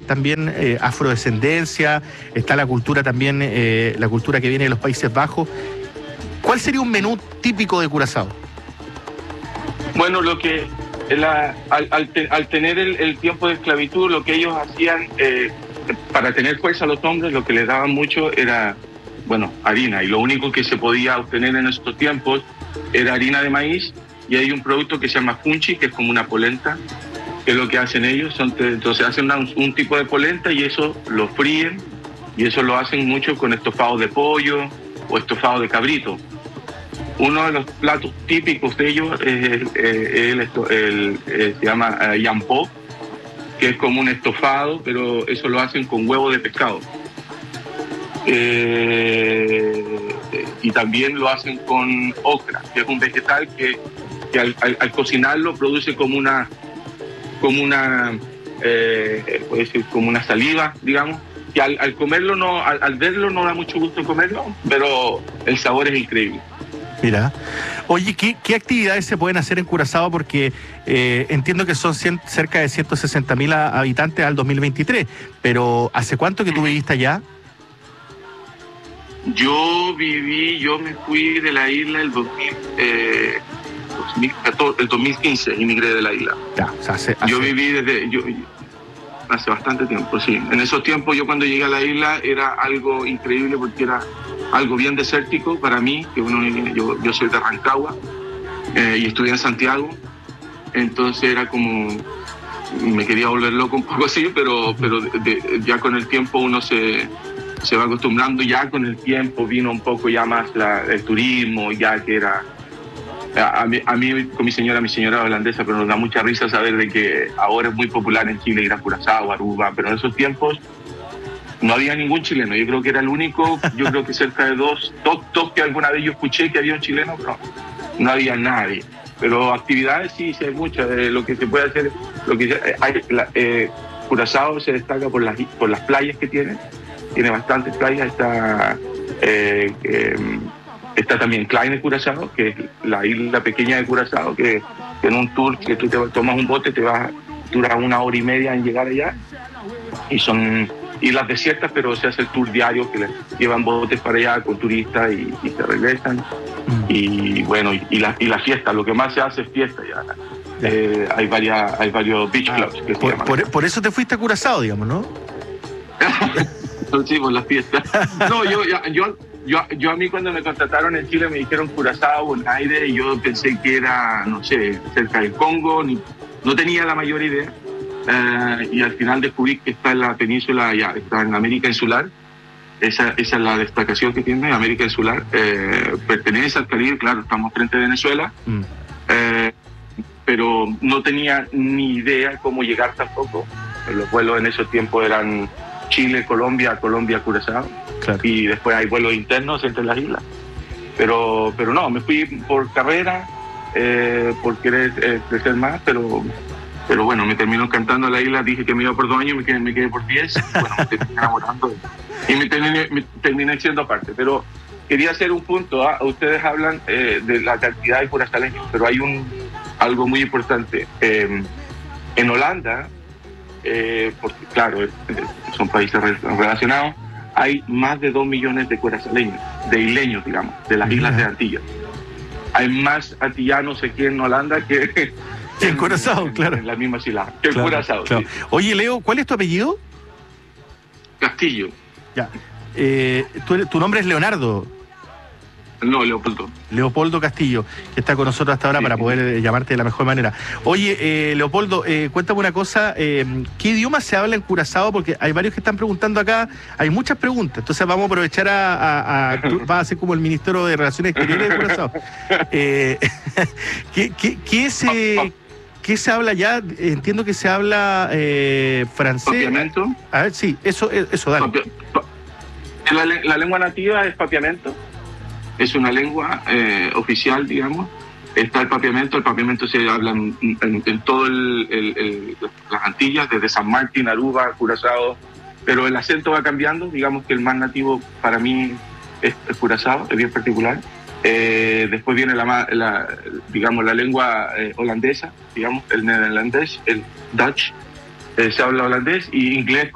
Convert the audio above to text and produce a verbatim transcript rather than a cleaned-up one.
también eh, afrodescendencia, está la cultura también, eh, la cultura que viene de los Países Bajos. ¿Cuál sería un menú típico de Curazao? Bueno, lo que la, al, al, te, al tener el, el tiempo de esclavitud, lo que ellos hacían eh, para tener fuerza a los hombres, lo que les daban mucho era, bueno, harina. Y lo único que se podía obtener en estos tiempos era harina de maíz, y hay un producto que se llama funchi, que es como una polenta, que es lo que hacen ellos. Son, entonces hacen una, un tipo de polenta y eso lo fríen, y eso lo hacen mucho con estofados de pollo o estofado de cabrito. Uno de los platos típicos de ellos es el, el, el, el, el se llama uh, yampó, que es como un estofado, pero eso lo hacen con huevo de pescado. Eh, y también lo hacen con okra, que es un vegetal que, que al, al, al cocinarlo produce como una, como una, eh, puede decir, como una saliva, digamos, que al, al comerlo, no, al, al verlo no da mucho gusto comerlo, pero el sabor es increíble. Mira, oye, ¿qué, qué actividades se pueden hacer en Curazao? Porque eh, entiendo que son cien, cerca de ciento sesenta mil habitantes al dos mil veintitrés, pero ¿hace cuánto que tú viviste allá? Yo viví, yo me fui de la isla el dos mil, eh, dos mil catorce, el dos mil quince, emigré de la isla. Ya, o sea, hace, hace... Yo viví desde, yo, hace bastante tiempo, sí. En esos tiempos yo cuando llegué a la isla era algo increíble porque era algo bien desértico para mí, que uno, yo, yo soy de Rancagua eh, y estudié en Santiago, entonces era como, me quería volver loco un poco así, pero, pero de, de, ya con el tiempo uno se, se va acostumbrando, ya con el tiempo vino un poco ya más la, el turismo, ya que era, a, a, mí, a mí con mi señora, mi señora holandesa, pero nos da mucha risa saber de que ahora es muy popular en Chile ir a Curazao, Aruba, pero en esos tiempos no había ningún chileno. Yo creo que era el único, yo creo que cerca de dos, dos, dos que alguna vez yo escuché que había un chileno, pero no había nadie. Pero actividades sí, sí hay muchas. Eh, lo que se puede hacer, lo que eh, hay, la, eh, Curazao se destaca por las, por las playas que tiene. Tiene bastantes playas. Está, eh, eh, está también Kleine Curazao, que es la isla pequeña de Curazao, que, que en un tour que tú te tomas un bote, te vas, dura una hora y media en llegar allá. Y son islas desiertas, pero se hace el tour diario que les llevan botes para allá con turistas y, y se regresan. Mm. Y bueno, y, y, la, y la fiesta, lo que más se hace es fiesta ya. Eh, hay, varias, hay varios beach clubs ah, que por, se llaman. Por, por eso te fuiste a Curazao, digamos, ¿no? Sí, por las fiestas. No, yo, yo, yo, yo a mí cuando me contrataron en Chile me dijeron Curazao, Bonaire, y yo pensé que era, no sé, cerca del Congo, ni, no tenía la mayor idea. Uh, y al final descubrí que está en la península, ya está en América Insular. Esa, esa es la destacación que tiene América Insular. Eh, pertenece al Caribe, claro, estamos frente a Venezuela, mm. eh, pero no tenía ni idea cómo llegar tampoco. Los vuelos en esos tiempos eran Chile, Colombia, Colombia, Curazao, claro. Y después hay vuelos internos entre las islas. Pero, pero no, me fui por carrera, eh, por querer eh, crecer más, pero... Pero bueno, me terminó encantando la isla, dije que me iba por dos años, me quedé, me quedé por diez, bueno, me terminé enamorando y me terminé, me terminé siendo parte. Pero quería hacer un punto, ¿eh? Ustedes hablan eh, de la cantidad de curazaleños, pero hay un algo muy importante. Eh, en Holanda, eh, porque claro, eh, son países relacionados, hay más de dos millones de curazaleños, de isleños, digamos, de las islas de Antillas. Hay más antillanos aquí en Holanda que... En Curazao, claro. En la misma isla. Que claro, en Curazao, claro. sí. Oye, Leo, ¿cuál es tu apellido? Castillo. Ya. Eh, ¿tu, ¿Tu nombre es Leonardo? No, Leopoldo. Leopoldo Castillo, que está con nosotros hasta ahora sí, para sí. poder eh, llamarte de la mejor manera. Oye, eh, Leopoldo, eh, cuéntame una cosa, eh, ¿qué idioma se habla en Curazao? Porque hay varios que están preguntando acá, hay muchas preguntas, entonces vamos a aprovechar a... a, a tú vas a ser como el ministro de Relaciones Exteriores de Curazao. Eh, ¿qué, qué, qué, se, ¿Qué se habla ya? Entiendo que se habla eh, francés. ¿Papiamento? A ver, sí, eso, eso, dale. Papia, pa, la, la lengua nativa es papiamento. Es una lengua eh, oficial, digamos. Está el papiamento. El papiamento se habla en, en, en todo el, el, el, las Antillas, desde San Martín, Aruba, Curazao. Pero el acento va cambiando. Digamos que el más nativo para mí es, es Curazao, es bien particular. Eh, después viene la, la, digamos, la lengua eh, holandesa, digamos, el neerlandés, el Dutch. Eh, se habla holandés y inglés